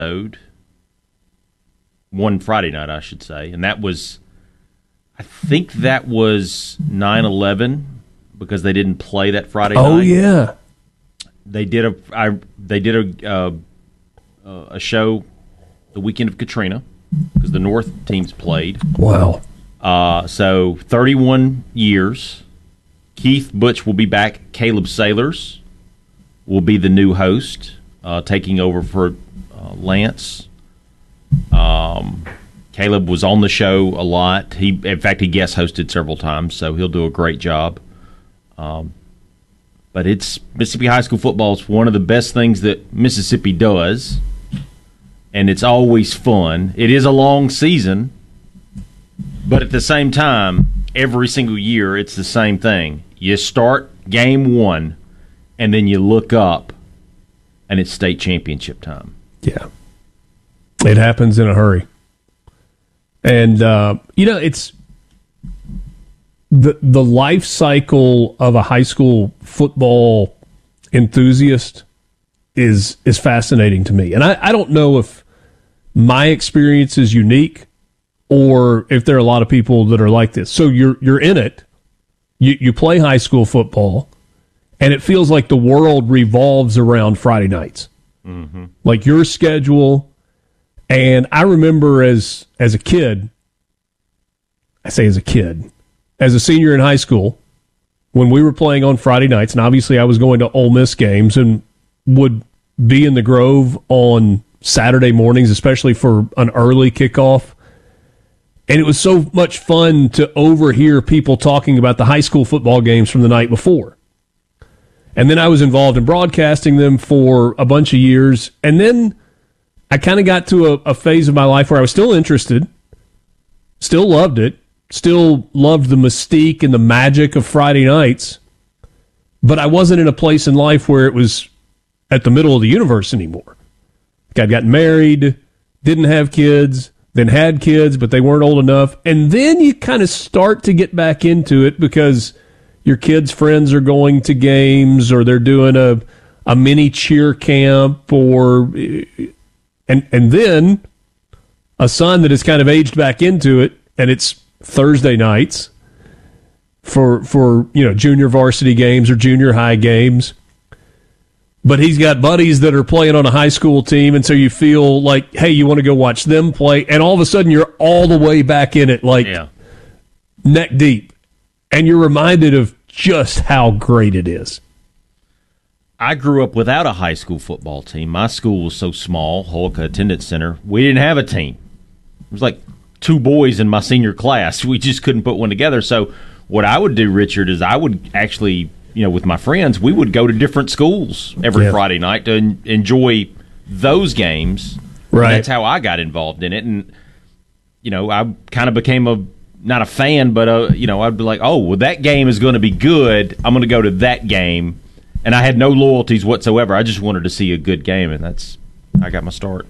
one Friday night, I should say, and I think that was 9/11 because they didn't play that Friday night. Oh yeah, they did a show the weekend of Katrina because the North teams played. Wow. So 31 years. Keith Butch will be back. Caleb Sailors will be the new host, taking over for Lance. Caleb was on the show a lot. In fact, he guest hosted several times, so he'll do a great job. But Mississippi high school football is one of the best things that Mississippi does, and it's always fun. It is a long season, but at the same time, every single year it's the same thing. You start game one, and then you look up, and it's state championship time. Yeah. It happens in a hurry. And, it's the life cycle of a high school football enthusiast is fascinating to me. And I don't know if my experience is unique or if there are a lot of people that are like this. So you're in it. You play high school football, and it feels like the world revolves around Friday nights. Mm-hmm. Like your schedule. And I remember as a kid, as a senior in high school, when we were playing on Friday nights, and obviously I was going to Ole Miss games and would be in the Grove on Saturday mornings, especially for an early kickoff. And it was so much fun to overhear people talking about the high school football games from the night before. And then I was involved in broadcasting them for a bunch of years. And then I kind of got to a phase of my life where I was still interested, still loved it, still loved the mystique and the magic of Friday nights, but I wasn't in a place in life where it was at the middle of the universe anymore. I'd gotten married, didn't have kids, then had kids, but they weren't old enough. And then you kind of start to get back into it because your kids' friends are going to games or they're doing a mini cheer camp or... And then a son that has kind of aged back into it, and it's Thursday nights for junior varsity games or junior high games. But he's got buddies that are playing on a high school team, and so you feel like, hey, you want to go watch them play, and all of a sudden you're all the way back in it, neck deep. And you're reminded of just how great it is. I grew up without a high school football team. My school was so small, Holka Attendance Center, we didn't have a team. It was like 2 boys in my senior class. We just couldn't put one together. So what I would do, Richard, is I would actually, with my friends, we would go to different schools every Friday night to enjoy those games. Right. And that's how I got involved in it. And, I kind of became not a fan, but, I'd be like, oh, well, that game is going to be good. I'm going to go to that game. And I had no loyalties whatsoever. I just wanted to see a good game, and I got my start.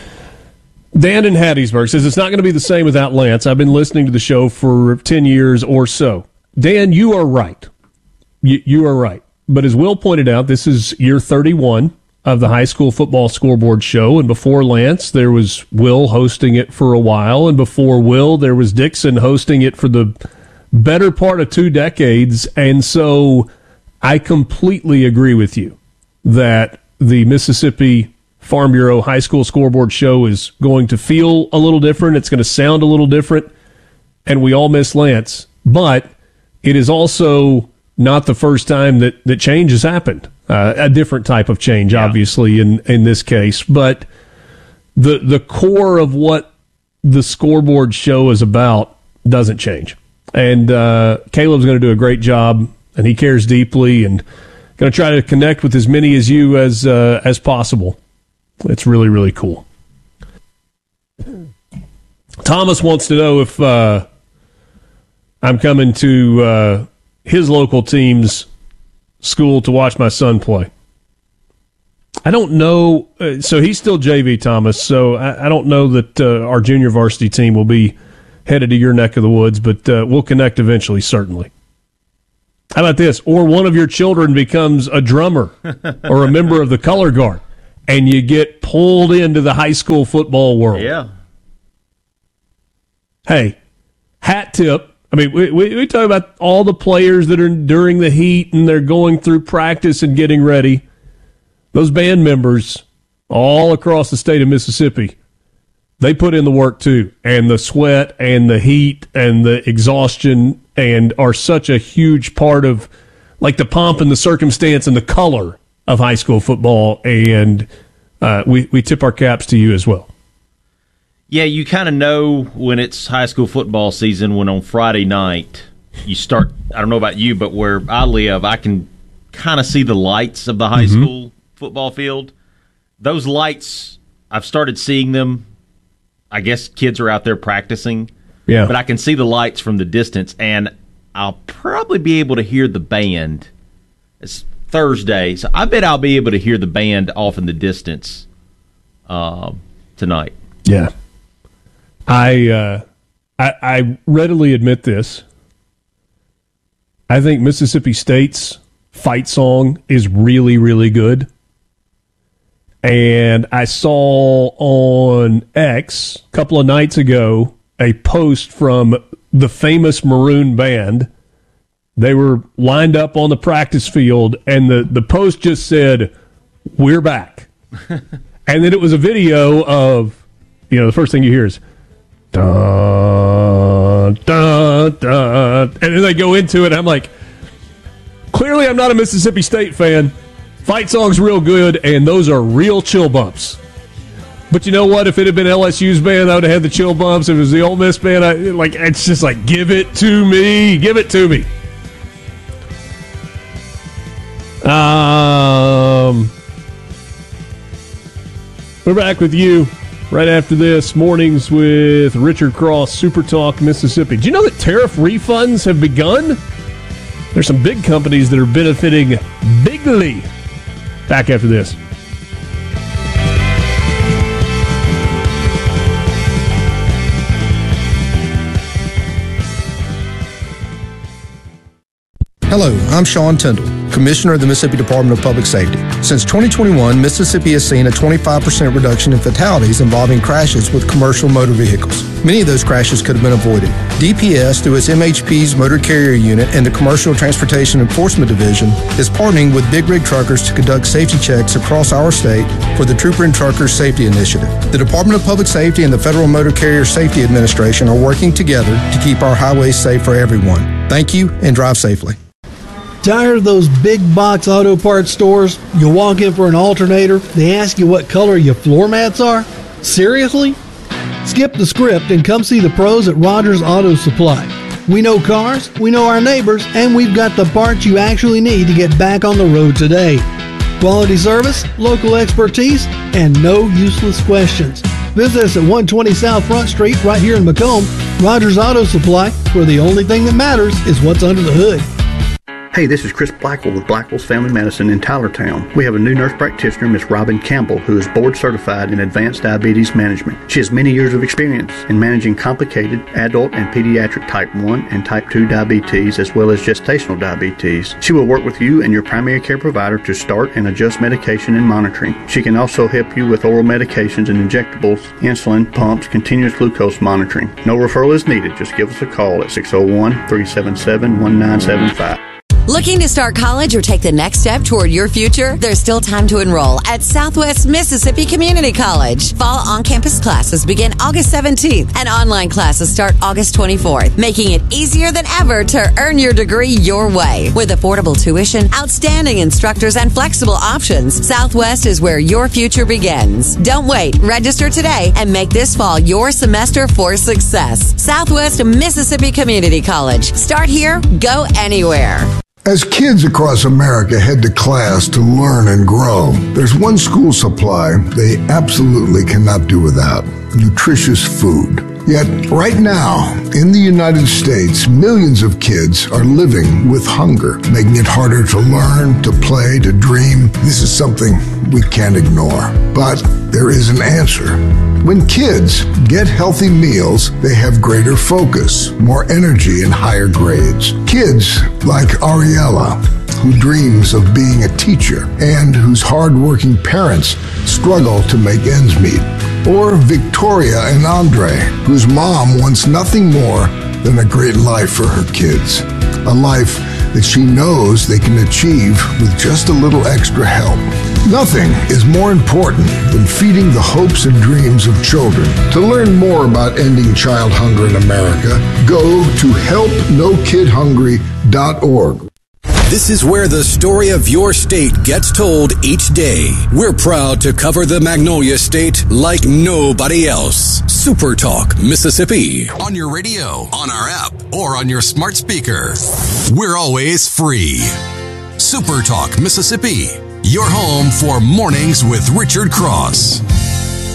Dan in Hattiesburg says it's not going to be the same without Lance. I've been listening to the show for 10 years or so. Dan, you are right. You are right. But as Will pointed out, this is year 31 of the High School Football Scoreboard Show, and before Lance, there was Will hosting it for a while, and before Will, there was Dixon hosting it for the better part of 2 decades, and so... I completely agree with you that the Mississippi Farm Bureau High School Scoreboard Show is going to feel a little different. It's going to sound a little different, and we all miss Lance. But it is also not the first time that change has happened. A different type of change, obviously, in this case. But the core of what the Scoreboard Show is about doesn't change. And Caleb's going to do a great job. And he cares deeply, and going to try to connect with as many as you as possible. It's really, really cool. Thomas wants to know if I'm coming to his local team's school to watch my son play. I don't know. So he's still JV, Thomas. So I don't know that our junior varsity team will be headed to your neck of the woods, but we'll connect eventually, certainly. How about this? Or one of your children becomes a drummer or a member of the color guard. and you get pulled into the high school football world. Yeah. Hey, hat tip. I mean, we talk about all the players that are enduring the heat and they're going through practice and getting ready. Those band members all across the state of Mississippi, they put in the work too, and the sweat and the heat and the exhaustion, and are such a huge part of like the pomp and the circumstance and the color of high school football. And we tip our caps to you as well. Yeah, you kind of know when it's high school football season when on Friday night you start, I don't know about you, but where I live, I can kind of see the lights of the high school football field. Those lights, I've started seeing them. I guess kids are out there practicing. Yeah. But I can see the lights from the distance, and I'll probably be able to hear the band. It's Thursday, so I bet I'll be able to hear the band off in the distance tonight. Yeah. I readily admit this. I think Mississippi State's fight song is really, really good. And I saw on X a couple of nights ago a post from the famous Maroon Band. They were lined up on the practice field, and the post just said, "We're back." And then it was a video of, the first thing you hear is, dun, dun, dun. And then they go into it. I'm like, clearly I'm not a Mississippi State fan. Fight song's real good, and those are real chill bumps. But you know what? If it had been LSU's band, I would have had the chill bumps. If it was the Ole Miss band, it's just like, give it to me. Give it to me. We're back with you right after this. Mornings with Richard Cross, Super Talk, Mississippi. Do you know that tariff refunds have begun? There's some big companies that are benefiting bigly. Back after this. Hello, I'm Sean Tyndall, Commissioner of the Mississippi Department of Public Safety. Since 2021, Mississippi has seen a 25% reduction in fatalities involving crashes with commercial motor vehicles. Many of those crashes could have been avoided. DPS, through its MHP's Motor Carrier Unit and the Commercial Transportation Enforcement Division, is partnering with Big Rig Truckers to conduct safety checks across our state for the Trooper and Truckers Safety Initiative. The Department of Public Safety and the Federal Motor Carrier Safety Administration are working together to keep our highways safe for everyone. Thank you, and drive safely. Tired of those big box auto parts stores? You walk in for an alternator, they ask you what color your floor mats are? Seriously? Skip the script and come see the pros at Rogers Auto Supply. We know cars, we know our neighbors, and we've got the parts you actually need to get back on the road today. Quality service, local expertise, and no useless questions. Visit us at 120 South Front Street right here in Macomb. Rogers Auto Supply, where the only thing that matters is what's under the hood. Hey, this is Chris Blackwell with Blackwell's Family Medicine in Tylertown. We have a new nurse practitioner, Miss Robin Campbell, who is board certified in advanced diabetes management. She has many years of experience in managing complicated adult and pediatric type 1 and type 2 diabetes, as well as gestational diabetes. She will work with you and your primary care provider to start and adjust medication and monitoring. She can also help you with oral medications and injectables, insulin, pumps, continuous glucose monitoring. No referral is needed. Just give us a call at 601-377-1975. Looking to start college or take the next step toward your future? There's still time to enroll at Southwest Mississippi Community College. Fall on-campus classes begin August 17th and online classes start August 24th, making it easier than ever to earn your degree your way. With affordable tuition, outstanding instructors, and flexible options, Southwest is where your future begins. Don't wait. Register today and make this fall your semester for success. Southwest Mississippi Community College. Start here, go anywhere. As kids across America head to class to learn and grow, there's one school supply they absolutely cannot do without: nutritious food. Yet, right now, in the United States, millions of kids are living with hunger, making it harder to learn, to play, to dream. This is something we can't ignore. But there is an answer. When kids get healthy meals, they have greater focus, more energy, and higher grades. Kids like Ariella, who dreams of being a teacher and whose hard-working parents struggle to make ends meet. Or Victoria and Andre, whose mom wants nothing more than a great life for her kids. A life that she knows they can achieve with just a little extra help. Nothing is more important than feeding the hopes and dreams of children. To learn more about ending child hunger in America, go to helpnokidhungry.org. This is where the story of your state gets told each day. We're proud to cover the Magnolia State like nobody else. Super Talk Mississippi. On your radio, on our app, or on your smart speaker. We're always free. Super Talk Mississippi. Your home for Mornings with Richard Cross.